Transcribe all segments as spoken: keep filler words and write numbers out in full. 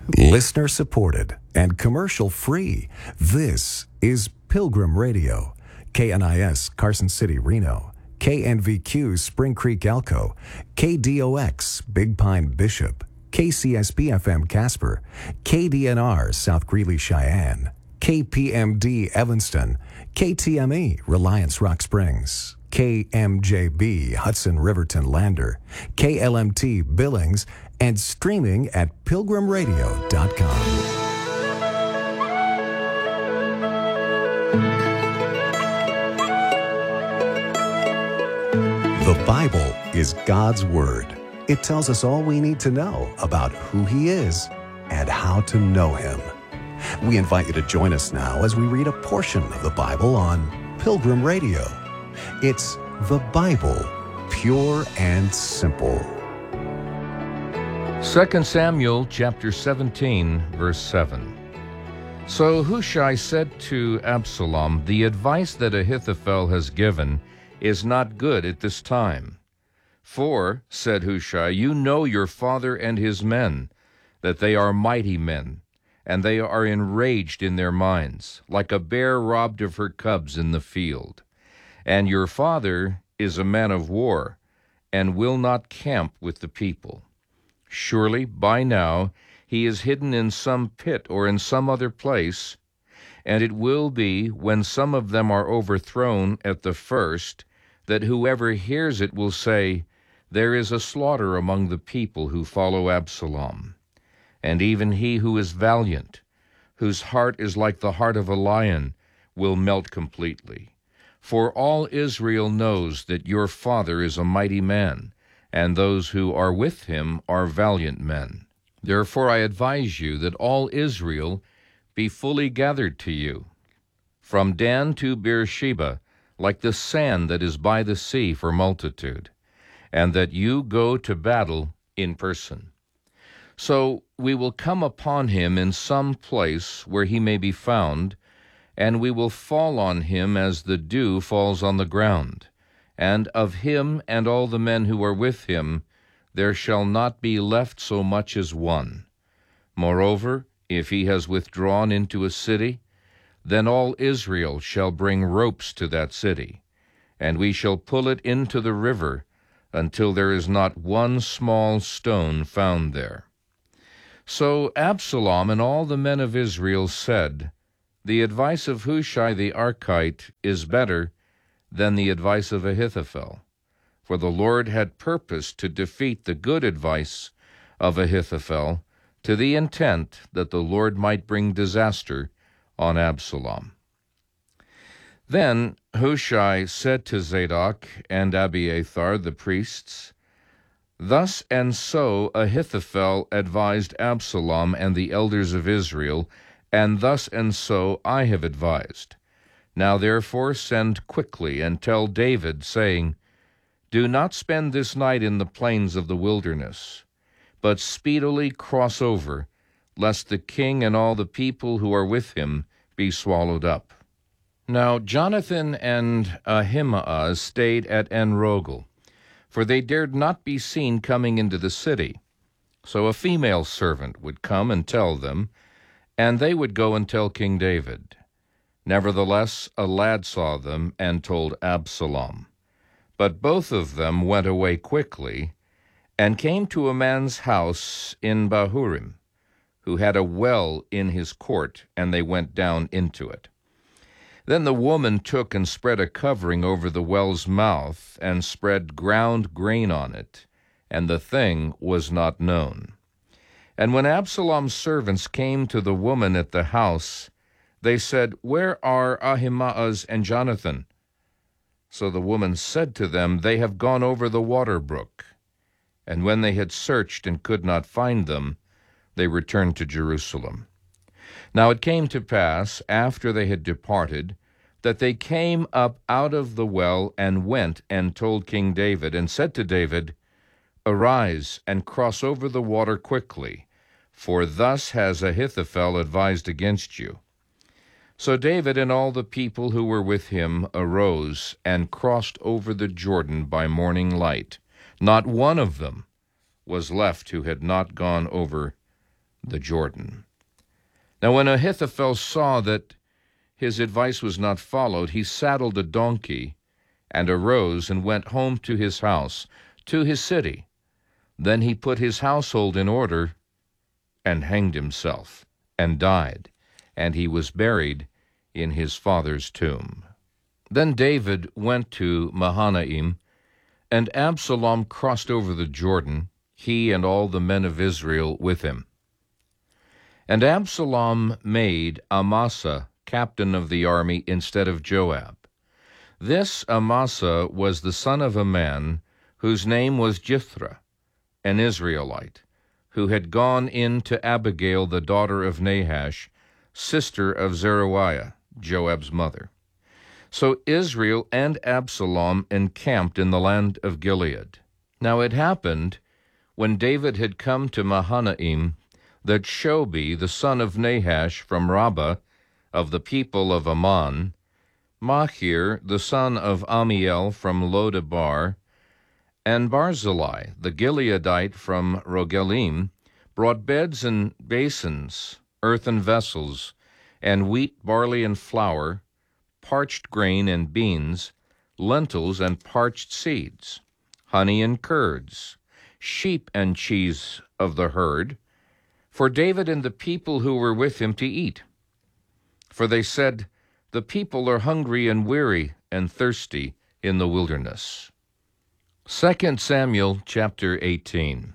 Listener supported and commercial free. This is Pilgrim Radio. K N I S Carson City, Reno. K N V Q Spring Creek, Elko. K D O X Big Pine, Bishop. K C S B F M Casper. K D N R South Greeley, Cheyenne. K P M D Evanston. K T M E Reliance Rock Springs. K M J B Hudson Riverton Lander. K L M T Billings, and streaming at pilgrim radio dot com. The Bible is God's Word. It tells us all we need to know about who He is and how to know Him. We invite you to join us now as we read a portion of the Bible on Pilgrim Radio. It's the Bible, pure and simple. Second Samuel chapter seventeen, verse seven. So Hushai said to Absalom, "The advice that Ahithophel has given is not good at this time. For, said Hushai, you know your father and his men, that they are mighty men, and they are enraged in their minds, like a bear robbed of her cubs in the field. And your father is a man of war, and will not camp with the people. Surely, by now, he is hidden in some pit or in some other place, and it will be, when some of them are overthrown at the first, that whoever hears it will say, there is a slaughter among the people who follow Absalom. And even he who is valiant, whose heart is like the heart of a lion, will melt completely. For all Israel knows that your father is a mighty man, and those who are with him are valiant men. Therefore I advise you that all Israel be fully gathered to you, from Dan to Beersheba, like the sand that is by the sea for multitude, and that you go to battle in person. So we will come upon him in some place where he may be found, and we will fall on him as the dew falls on the ground. And of him and all the men who are with him there shall not be left so much as one. Moreover, if he has withdrawn into a city, then all Israel shall bring ropes to that city, and we shall pull it into the river until there is not one small stone found there." So Absalom and all the men of Israel said, "The advice of Hushai the Archite is better than the advice of Ahithophel, for the Lord had purposed to defeat the good advice of Ahithophel, to the intent that the Lord might bring disaster on Absalom." Then Hushai said to Zadok and Abiathar the priests, "Thus and so Ahithophel advised Absalom and the elders of Israel, and thus and so I have advised. Now therefore send quickly and tell David, saying, do not spend this night in the plains of the wilderness, but speedily cross over, lest the king and all the people who are with him be swallowed up." Now Jonathan and Ahimaaz stayed at En-Rogel, for they dared not be seen coming into the city. So a female servant would come and tell them, and they would go and tell King David. Nevertheless, a lad saw them and told Absalom. But both of them went away quickly, and came to a man's house in Bahurim, who had a well in his court, and they went down into it. Then the woman took and spread a covering over the well's mouth, and spread ground grain on it, and the thing was not known. And when Absalom's servants came to the woman at the house, they said, "Where are Ahimaaz and Jonathan?" So the woman said to them, "They have gone over the water brook." And when they had searched and could not find them, they returned to Jerusalem. Now it came to pass, after they had departed, that they came up out of the well and went and told King David, and said to David, "Arise and cross over the water quickly, for thus has Ahithophel advised against you." So David and all the people who were with him arose and crossed over the Jordan by morning light. Not one of them was left who had not gone over the Jordan. Now when Ahithophel saw that his advice was not followed, he saddled a donkey and arose and went home to his house, to his city. Then he put his household in order and hanged himself and died, and he was buried in his father's tomb. Then David went to Mahanaim, and Absalom crossed over the Jordan, he and all the men of Israel with him. And Absalom made Amasa captain of the army instead of Joab. This Amasa was the son of a man whose name was Jithra, an Israelite, who had gone in to Abigail the daughter of Nahash, sister of Zeruiah, Joab's mother. So Israel and Absalom encamped in the land of Gilead. Now it happened, when David had come to Mahanaim, that Shobi, the son of Nahash from Rabbah, of the people of Ammon, Machir, the son of Amiel from Lodebar, and Barzillai, the Gileadite from Rogelim, brought beds and basins, earthen vessels, and wheat, barley, and flour, parched grain and beans, lentils and parched seeds, honey and curds, sheep and cheese of the herd, for David and the people who were with him to eat. For they said, "The people are hungry and weary and thirsty in the wilderness." Second Samuel chapter eighteen.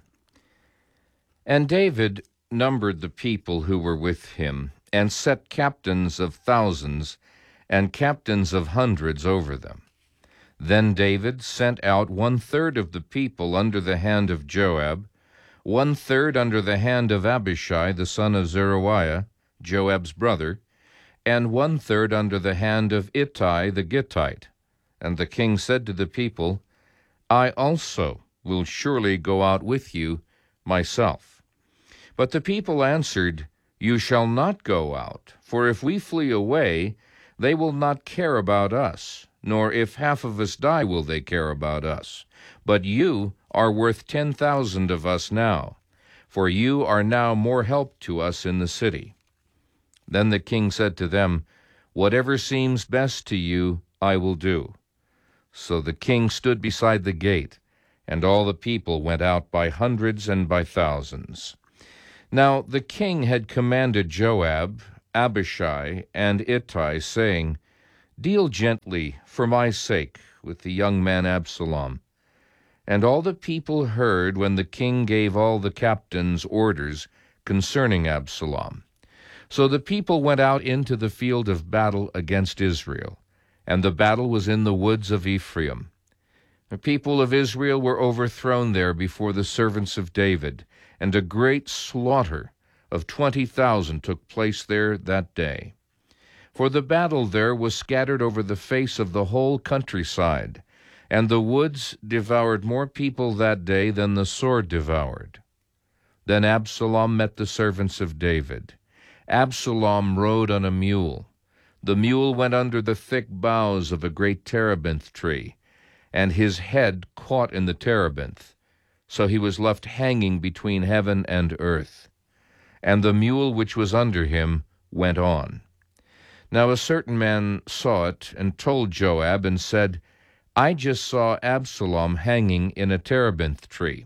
And David numbered the people who were with him, and set captains of thousands and captains of hundreds over them. Then David sent out one-third of the people under the hand of Joab, one-third under the hand of Abishai the son of Zeruiah, Joab's brother, and one-third under the hand of Ittai the Gittite. And the king said to the people, "I also will surely go out with you myself." But the people answered, "You shall not go out, for if we flee away, they will not care about us, nor if half of us die will they care about us. But you are worth ten thousand of us now, for you are now more help to us in the city." Then the king said to them, "Whatever seems best to you, I will do." So the king stood beside the gate, and all the people went out by hundreds and by thousands. Now the king had commanded Joab, Abishai, and Ittai, saying, "Deal gently, for my sake, with the young man Absalom." And all the people heard when the king gave all the captains orders concerning Absalom. So the people went out into the field of battle against Israel, and the battle was in the woods of Ephraim. The people of Israel were overthrown there before the servants of David, and a great slaughter of twenty thousand took place there that day. For the battle there was scattered over the face of the whole countryside, and the woods devoured more people that day than the sword devoured. Then Absalom met the servants of David. Absalom rode on a mule. The mule went under the thick boughs of a great terebinth tree, and his head caught in the terebinth. So he was left hanging between heaven and earth. And the mule which was under him went on. Now a certain man saw it, and told Joab, and said, "I just saw Absalom hanging in a terebinth tree."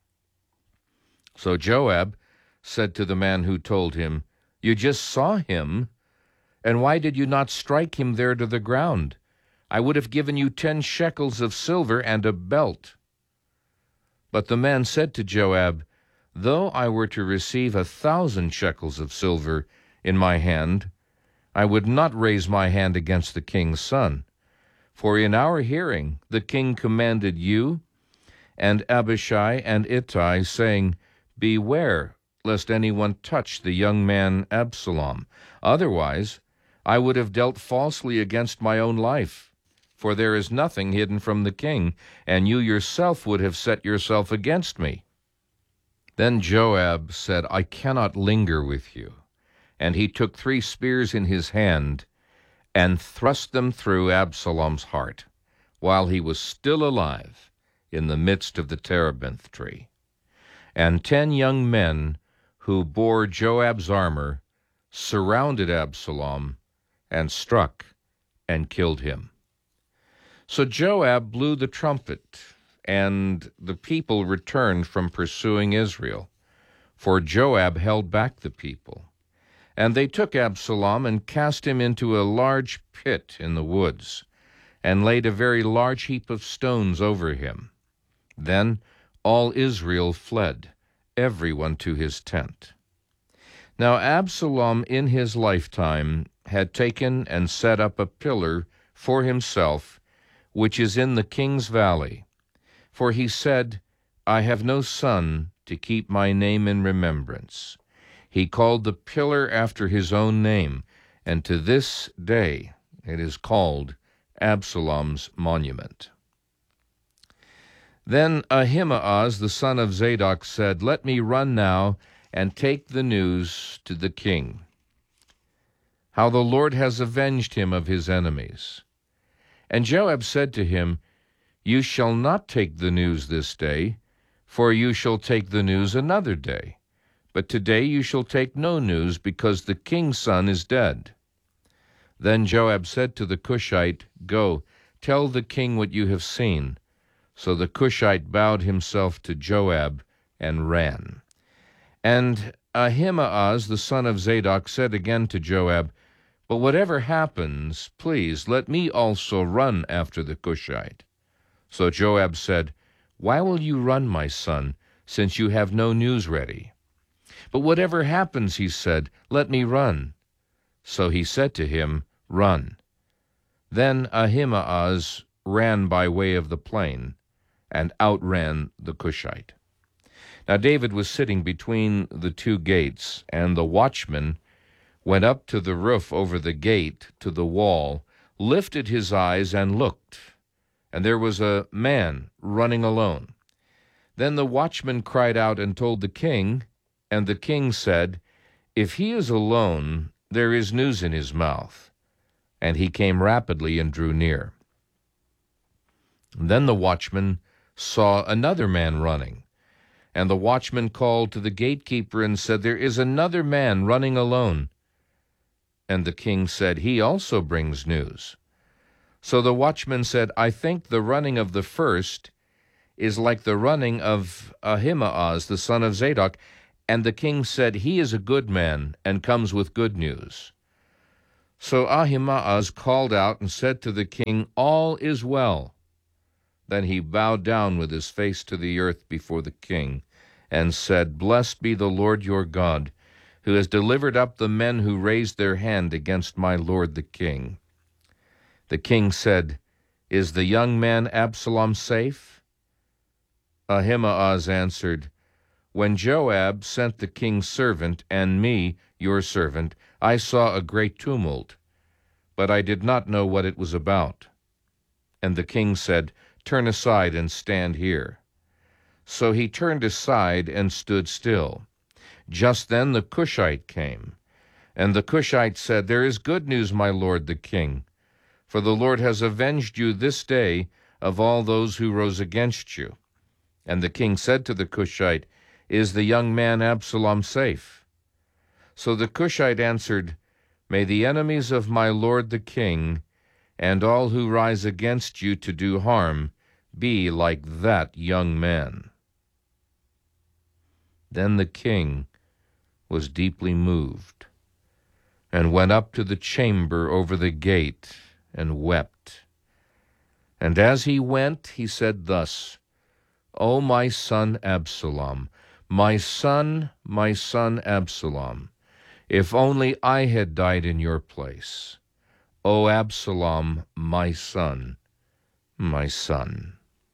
So Joab said to the man who told him, "You just saw him, and why did you not strike him there to the ground? I would have given you ten shekels of silver and a belt." But the man said to Joab, "Though I were to receive a thousand shekels of silver in my hand, I would not raise my hand against the king's son. For in our hearing the king commanded you and Abishai and Ittai, saying, 'Beware, lest anyone touch the young man Absalom. Otherwise I would have dealt falsely against my own life. For there is nothing hidden from the king, and you yourself would have set yourself against me.' Then Joab said, 'I cannot linger with you.' And he took three spears in his hand, and thrust them through Absalom's heart, while he was still alive in the midst of the terebinth tree. And ten young men who bore Joab's armor, surrounded Absalom, and struck and killed him. So Joab blew the trumpet, and the people returned from pursuing Israel, for Joab held back the people. And they took Absalom and cast him into a large pit in the woods, and laid a very large heap of stones over him. Then all Israel fled, everyone to his tent. Now Absalom in his lifetime had taken and set up a pillar for himself, which is in the king's valley. For he said, I have no son to keep my name in remembrance. He called the pillar after his own name, and to this day it is called Absalom's monument. Then Ahimaaz the son of Zadok said, Let me run now and take the news to the king, how the Lord has avenged him of his enemies. And Joab said to him, You shall not take the news this day, for you shall take the news another day. But today you shall take no news, because the king's son is dead. Then Joab said to the Cushite, Go, tell the king what you have seen. So the Cushite bowed himself to Joab and ran. And Ahimaaz the son of Zadok said again to Joab, But whatever happens, please let me also run after the Cushite. So Joab said, Why will you run, my son, since you have no news ready? But whatever happens, he said, let me run. So he said to him, Run. Then Ahimaaz ran by way of the plain, and outran the Cushite. Now David was sitting between the two gates, and the watchman went up to the roof over the gate to the wall, lifted his eyes and looked, and there was a man running alone. Then the watchman cried out and told the king, and the king said, If he is alone, there is news in his mouth. And he came rapidly and drew near. Then the watchman saw another man running, and the watchman called to the gatekeeper and said, There is another man running alone. And the king said, He also brings news. So the watchman said, I think the running of the first is like the running of Ahimaaz the son of Zadok. And the king said, He is a good man, and comes with good news. So Ahimaaz called out and said to the king, All is well. Then he bowed down with his face to the earth before the king, and said, Blessed be the Lord your God, who has delivered up the men who raised their hand against my lord the king. The king said, Is the young man Absalom safe? Ahimaaz answered, When Joab sent the king's servant and me, your servant, I saw a great tumult, but I did not know what it was about. And the king said, Turn aside and stand here. So he turned aside and stood still. Just then the Cushite came, and the Cushite said, There is good news, my lord the king, for the Lord has avenged you this day of all those who rose against you. And the king said to the Cushite, Is the young man Absalom safe? So the Cushite answered, May the enemies of my lord the king, and all who rise against you to do harm, be like that young man. Then the king was deeply moved, and went up to the chamber over the gate, and wept. And as he went, he said thus, O my son Absalom, my son, my son Absalom, if only I had died in your place. O Absalom, my son, my son.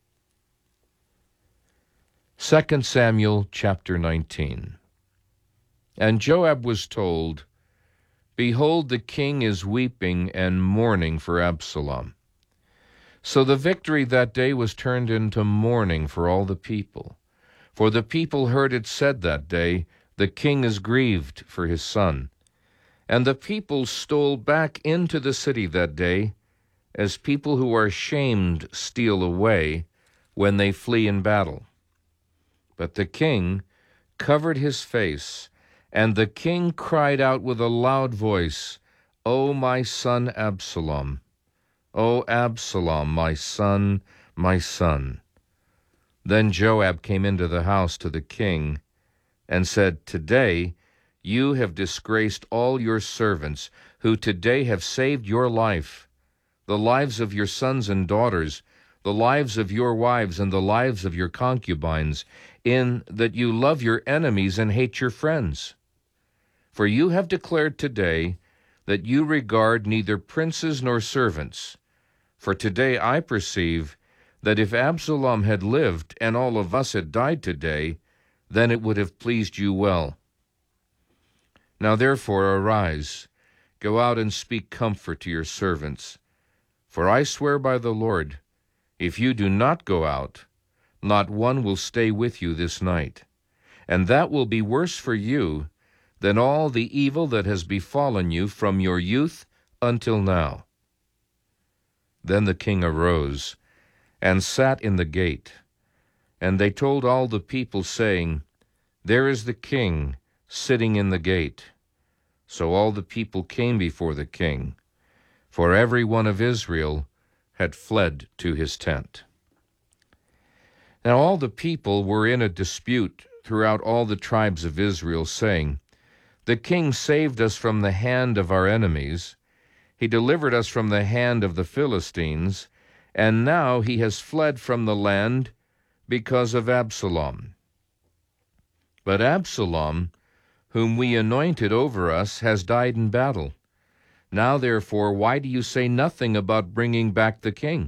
Second Samuel chapter nineteen. And Joab was told, Behold, the king is weeping and mourning for Absalom. So the victory that day was turned into mourning for all the people. For the people heard it said that day, The king is grieved for his son. And the people stole back into the city that day, as people who are shamed steal away when they flee in battle. But the king covered his face And the king cried out with a loud voice, O my son Absalom! O Absalom, my son, my son! Then Joab came into the house to the king and said, Today you have disgraced all your servants, who today have saved your life, the lives of your sons and daughters, the lives of your wives, and the lives of your concubines, in that you love your enemies and hate your friends. For you have declared today that you regard neither princes nor servants. For today I perceive that if Absalom had lived and all of us had died today, then it would have pleased you well. Now therefore arise, go out and speak comfort to your servants. For I swear by the Lord, if you do not go out, not one will stay with you this night. And that will be worse for you than all the evil that has befallen you from your youth until now. Then the king arose and sat in the gate, and they told all the people, saying, There is the king sitting in the gate. So all the people came before the king, for every one of Israel had fled to his tent. Now all the people were in a dispute throughout all the tribes of Israel, saying, The king saved us from the hand of our enemies. He delivered us from the hand of the Philistines, and now he has fled from the land because of Absalom. But Absalom, whom we anointed over us, has died in battle. Now therefore, why do you say nothing about bringing back the king?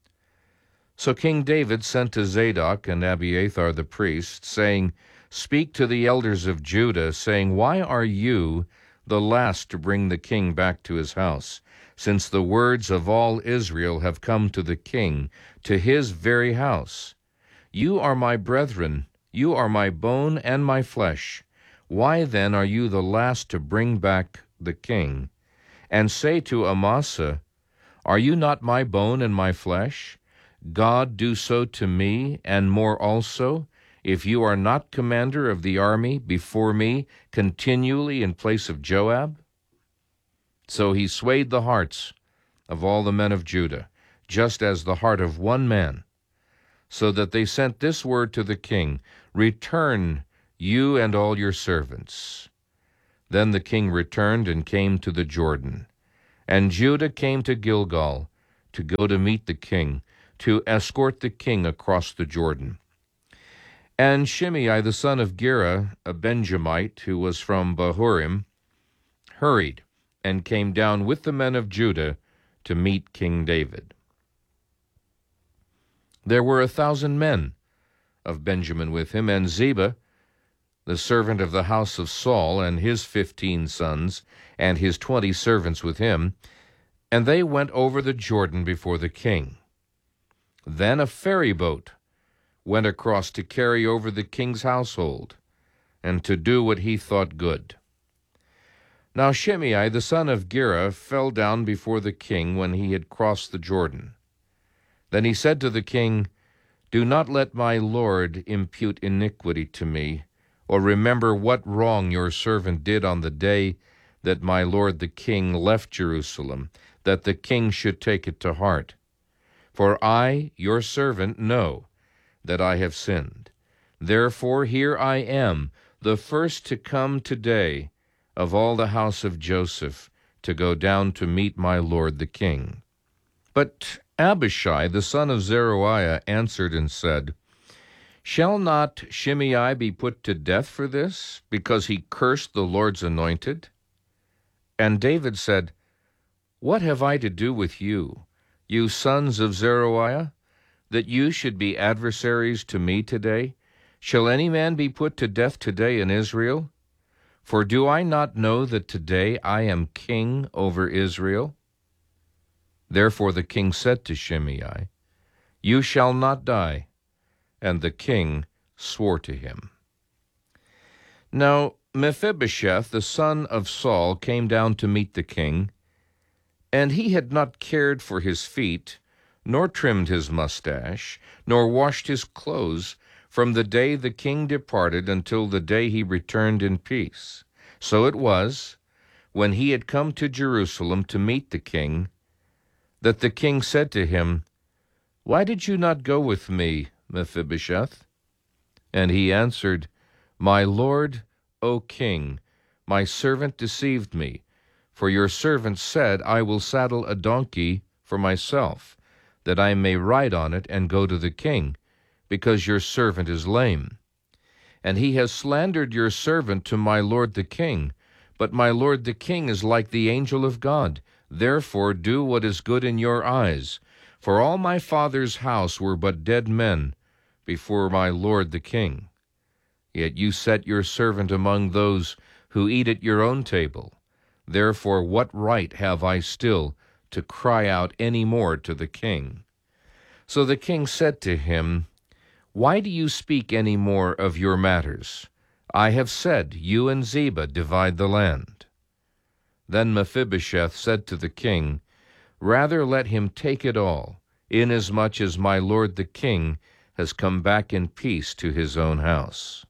So King David sent to Zadok and Abiathar the priests, saying, Speak to the elders of Judah, saying, Why are you the last to bring the king back to his house, since the words of all Israel have come to the king, to his very house? You are my brethren, you are my bone and my flesh. Why then are you the last to bring back the king? And say to Amasa, Are you not my bone and my flesh? God do so to me, and more also, if you are not commander of the army before me continually in place of Joab? So he swayed the hearts of all the men of Judah, just as the heart of one man, so that they sent this word to the king, Return, you and all your servants. Then the king returned and came to the Jordan. And Judah came to Gilgal to go to meet the king, to escort the king across the Jordan. And Shimei the son of Gera, a Benjamite, who was from Bahurim, hurried and came down with the men of Judah to meet King David. There were a thousand men of Benjamin with him, and Ziba, the servant of the house of Saul, and his fifteen sons, and his twenty servants with him, and they went over the Jordan before the king. Then a ferry boat went across to carry over the king's household, and to do what he thought good. Now Shimei the son of Gera fell down before the king when he had crossed the Jordan. Then he said to the king, Do not let my lord impute iniquity to me, or remember what wrong your servant did on the day that my lord the king left Jerusalem, that the king should take it to heart. For I, your servant, know that I have sinned. Therefore here I am, the first to come today of all the house of Joseph, to go down to meet my lord the king. But Abishai the son of Zeruiah answered and said, Shall not Shimei be put to death for this, because he cursed the Lord's anointed? And David said, What have I to do with you, you sons of Zeruiah, that you should be adversaries to me today? Shall any man be put to death today in Israel? For do I not know that today I am king over Israel? Therefore the king said to Shimei, You shall not die. And the king swore to him. Now Mephibosheth, the son of Saul, came down to meet the king, and he had not cared for his feet, nor trimmed his mustache, nor washed his clothes, from the day the king departed until the day he returned in peace. So it was, when he had come to Jerusalem to meet the king, that the king said to him, Why did you not go with me, Mephibosheth? And he answered, My lord, O king, my servant deceived me, for your servant said, I will saddle a donkey for myself, that I may ride on it and go to the king, because your servant is lame. And he has slandered your servant to my lord the king. But my lord the king is like the angel of God. Therefore do what is good in your eyes. For all my father's house were but dead men before my lord the king. Yet you set your servant among those who eat at your own table. Therefore what right have I still to cry out any more to the king? So the king said to him, Why do you speak any more of your matters? I have said, You and Ziba divide the land. Then Mephibosheth said to the king, Rather let him take it all, inasmuch as my lord the king has come back in peace to his own house.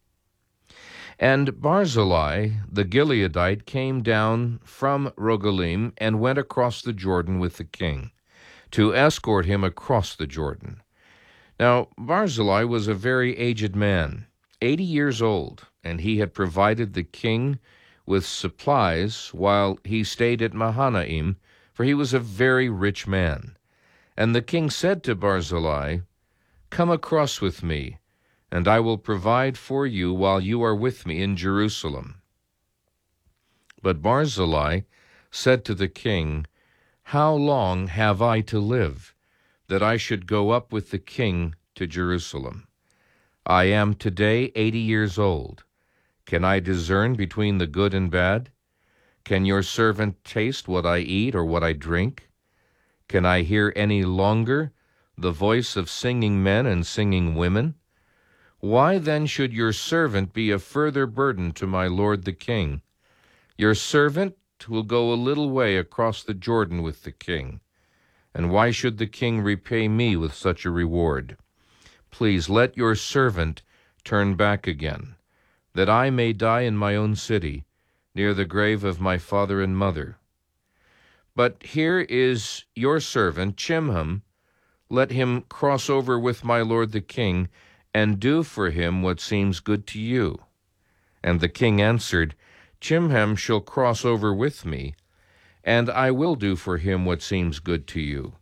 And Barzillai the Gileadite came down from Rogelim and went across the Jordan with the king, to escort him across the Jordan. Now Barzillai was a very aged man, eighty years old, and he had provided the king with supplies while he stayed at Mahanaim, for he was a very rich man. And the king said to Barzillai, Come across with me, and I will provide for you while you are with me in Jerusalem. But Barzillai said to the king, How long have I to live, that I should go up with the king to Jerusalem? I am today eighty years old. Can I discern between the good and bad? Can your servant taste what I eat or what I drink? Can I hear any longer the voice of singing men and singing women? Why then should your servant be a further burden to my lord the king? Your servant will go a little way across the Jordan with the king. And why should the king repay me with such a reward? Please let your servant turn back again, that I may die in my own city, near the grave of my father and mother. But here is your servant Chimham. Let him cross over with my lord the king, and do for him what seems good to you. And the king answered, Chimham shall cross over with me, and I will do for him what seems good to you.